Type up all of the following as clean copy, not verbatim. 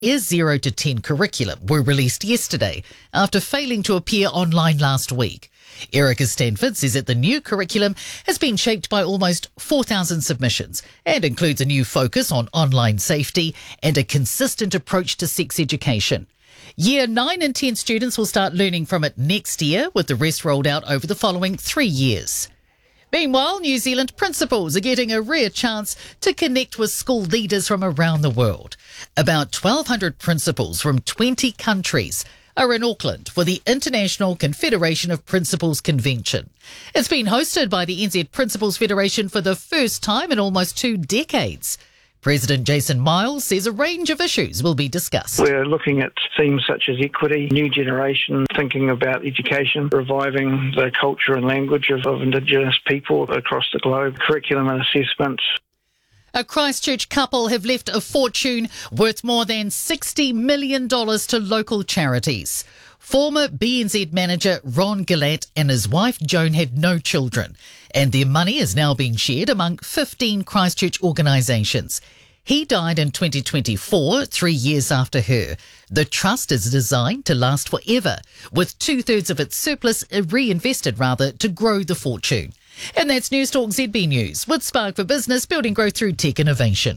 Years 0 to 10 curriculum were released yesterday after failing to appear online last week. Erica Stanford says that the new curriculum has been shaped by almost 4,000 submissions and includes a new focus on online safety and a consistent approach to sex education. Year 9 and 10 students will start learning from it next year, with the rest rolled out over the following 3 years. Meanwhile, New Zealand principals are getting a rare chance to connect with school leaders from around the world. About 1,200 principals from 20 countries are in Auckland for the International Confederation of Principals Convention. It's been hosted by the NZ Principals Federation for the first time in almost 2 decades. President Jason Miles says a range of issues will be discussed. We're looking at themes such as equity, new generation, thinking about education, reviving the culture and language of Indigenous people across the globe, curriculum and assessment. A Christchurch couple have left a fortune worth more than $60 million to local charities. Former BNZ manager Ron Gillette and his wife Joan had no children, and their money is now being shared among 15 Christchurch organisations. He died in 2024, 3 years after her. The trust is designed to last forever, with 2/3 of its surplus reinvested to grow the fortune. And that's Newstalk ZB News, with Spark for Business, building growth through tech innovation.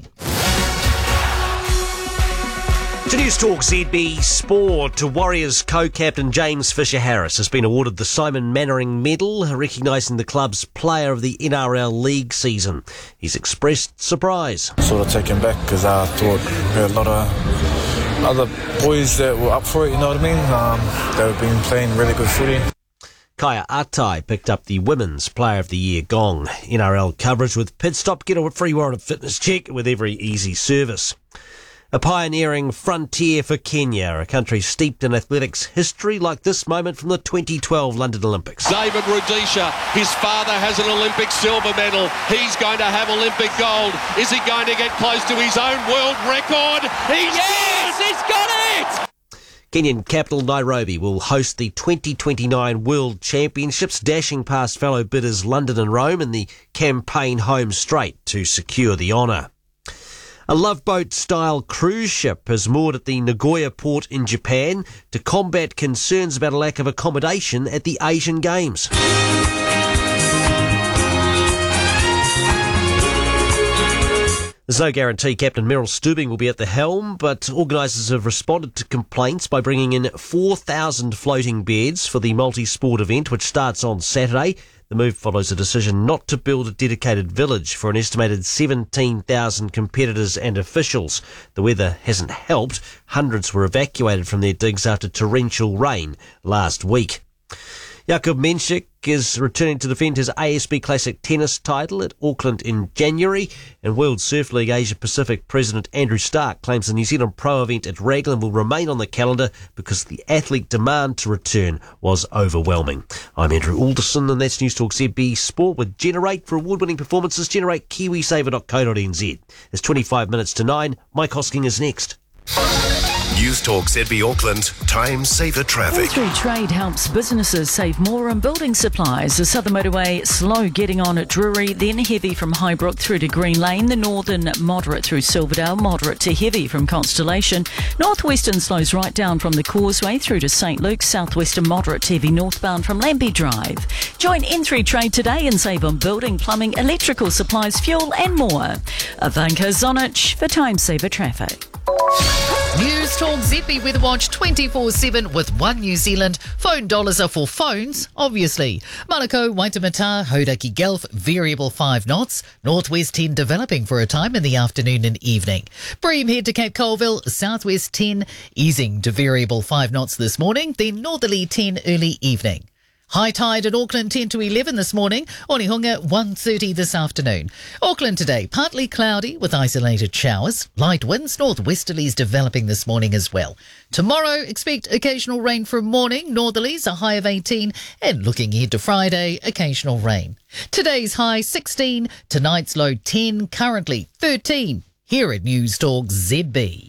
To Newstalk ZB Sport, Warriors co-captain James Fisher-Harris has been awarded the Simon Mannering Medal, recognising the club's player of the NRL League season. He's expressed surprise. Sort of taken back because I thought we had a lot of other boys that were up for it, you know what I mean? They've been playing really good footy. Kaya Atai picked up the Women's Player of the Year gong. NRL coverage with Pit Stop. Get a free warrant of fitness check with every easy service. A pioneering frontier for Kenya, a country steeped in athletics history like this moment from the 2012 London Olympics. David Rudisha, his father has an Olympic silver medal. He's going to have Olympic gold. Is he going to get close to his own world record? He's got it! Kenyan capital Nairobi will host the 2029 World Championships, dashing past fellow bidders London and Rome in the campaign home straight to secure the honour. A loveboat-style cruise ship has moored at the Nagoya port in Japan to combat concerns about a lack of accommodation at the Asian Games. There's no guarantee Captain Meryl Stubing will be at the helm, but organisers have responded to complaints by bringing in 4,000 floating beds for the multi-sport event, which starts on Saturday. The move follows a decision not to build a dedicated village for an estimated 17,000 competitors and officials. The weather hasn't helped. Hundreds were evacuated from their digs after torrential rain last week. Jakub Menchik is returning to defend his ASB Classic tennis title at Auckland in January, and World Surf League Asia Pacific President Andrew Stark claims the New Zealand Pro event at Raglan will remain on the calendar because the athlete demand to return was overwhelming. I'm Andrew Alderson, and that's Newstalk ZB Sport with Generate. For award-winning performances, generate kiwisaver.co.nz. It's 25 minutes to 9. Mike Hosking is next. Newstalk ZB Auckland, time saver traffic. Through trade helps businesses save more on building supplies. The Southern Motorway slow getting on at Drury, then heavy from Highbrook through to Green Lane. The Northern moderate through Silverdale, moderate to heavy from Constellation. Northwestern slows right down from the Causeway through to St Luke's. Southwestern moderate to heavy northbound from Lambie Drive. Join N3 Trade today and save on building, plumbing, electrical supplies, fuel and more. Ivanka Zonich for time saver traffic. Newstalk ZB Weather Watch 24/7 with One New Zealand. Phone dollars are for phones, obviously. Manukau, Waitemata, Hauraki Gulf, variable 5 knots. Northwest 10 developing for a time in the afternoon and evening. Bream head to Cape Colville, southwest 10 easing to variable 5 knots this morning, then northerly 10 early evening. High tide in Auckland 10 to 11 this morning, Onehunga 1:30 this afternoon. Auckland today, partly cloudy with isolated showers. Light winds, northwesterlies developing this morning as well. Tomorrow, expect occasional rain from morning, northerlies a high of 18, and looking ahead to Friday, occasional rain. Today's high 16, tonight's low 10, currently 13, here at Newstalk ZB.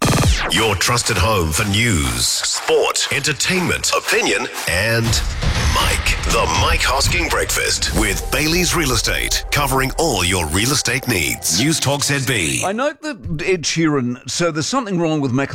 Your trusted home for news, sport, entertainment, opinion, and The Mike Hosking Breakfast with Bailey's Real Estate, covering all your real estate needs. News Talk ZB. I note that Ed Sheeran, so there's something wrong with